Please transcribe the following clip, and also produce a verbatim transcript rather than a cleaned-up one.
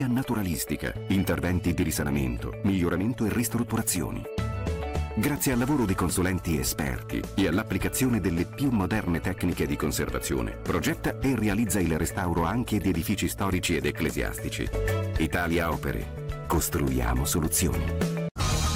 naturalistica, interventi di risanamento, miglioramento e ristrutturazioni. Grazie al lavoro di consulenti esperti e all'applicazione delle più moderne tecniche di conservazione, progetta e realizza il restauro anche di edifici storici ed ecclesiastici. Italia Opere. Costruiamo soluzioni.